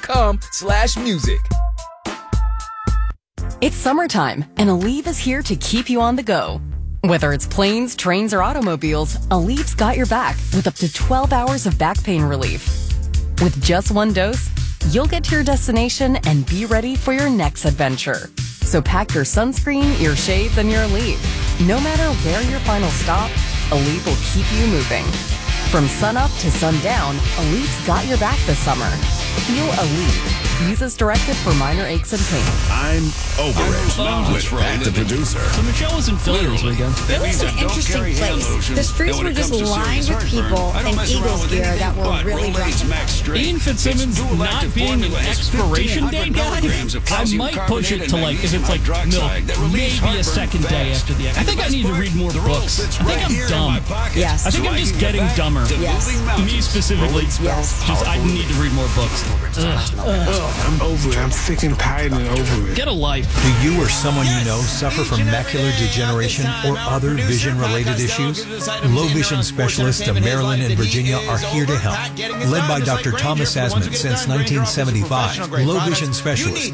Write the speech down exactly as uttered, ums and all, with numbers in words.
com slash music. It's summertime, and Aleve is here to keep you on the go. Whether it's planes, trains, or automobiles, Aleve's got your back with up to twelve hours of back pain relief. With just one dose, you'll get to your destination and be ready for your next adventure. So pack your sunscreen, your shades, and your Aleve. No matter where your final stop, Aleve will keep you moving. From sunup to sundown, Aleve's got your back this summer. Feel Aleve. Use as directed for minor aches and pains. I'm over it with Pat the producer. So Michelle was in Philly this weekend. It was an interesting place. The streets were just lined with people in Eagles gear that were really drunk. Ian Fitzsimmons not being an expiration day guy, I might push it to like, if it's like milk, maybe a second day after the I think I need to read more books. I think I'm dumb. Yes. I think I'm just getting dumber. Yes. Me specifically. Yes. Just, I need to read more books. Ugh. Ugh. I'm over it. I'm sick and tired and over it. Get a life. Do you or someone you know suffer from macular degeneration or other vision-related issues? Low vision specialists of Maryland and Virginia are here to help. Led by Doctor Thomas Asman since nineteen seventy-five, Low Vision Specialists